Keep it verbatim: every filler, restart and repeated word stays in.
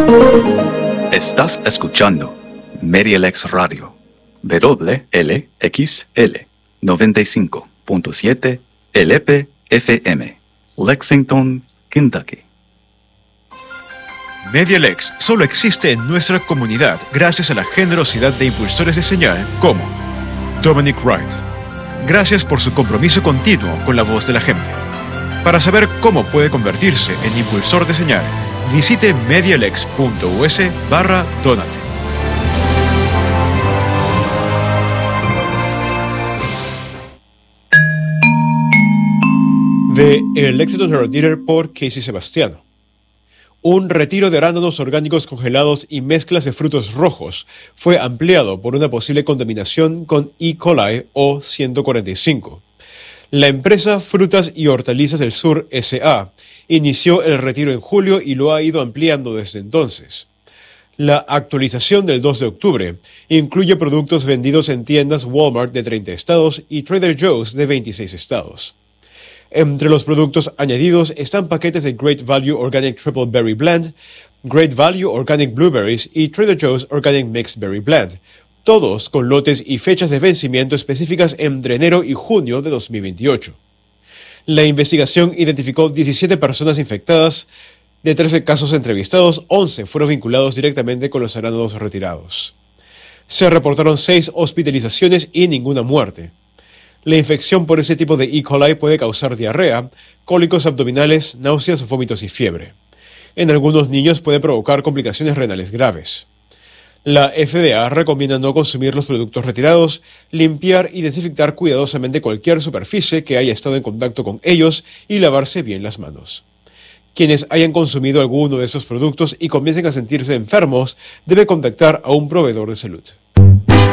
Estás escuchando Medialex Radio, W L X L noventa y cinco punto siete L P F M, Lexington, Kentucky. Medialex solo existe en nuestra comunidad gracias a la generosidad de impulsores de señal como Dominic Wright. Gracias por su compromiso continuo con la voz de la gente. Para saber cómo puede convertirse en impulsor de señal, visite medialex.us barra donate. De El Lexington Herald Leader por Casey Sebastiano. Un retiro de arándanos orgánicos congelados y mezclas de frutos rojos fue ampliado por una posible contaminación con E. coli O ciento cuarenta y cinco. La empresa Frutas y Hortalizas del Sur S A inició el retiro en julio y lo ha ido ampliando desde entonces. La actualización del dos de octubre incluye productos vendidos en tiendas Walmart de treinta estados y Trader Joe's de veintiséis estados. Entre los productos añadidos están paquetes de Great Value Organic Triple Berry Blend, Great Value Organic Blueberries y Trader Joe's Organic Mixed Berry Blend, todos con lotes y fechas de vencimiento específicas entre enero y junio de dos mil veintiocho. La investigación identificó diecisiete personas infectadas. De trece casos entrevistados, once fueron vinculados directamente con los arándanos retirados. Se reportaron seis hospitalizaciones y ninguna muerte. La infección por ese tipo de E. coli puede causar diarrea, cólicos abdominales, náuseas, vómitos y fiebre. En algunos niños puede provocar complicaciones renales graves. La F D A recomienda no consumir los productos retirados, limpiar y desinfectar cuidadosamente cualquier superficie que haya estado en contacto con ellos y lavarse bien las manos. Quienes hayan consumido alguno de estos productos y comiencen a sentirse enfermos deben contactar a un proveedor de salud.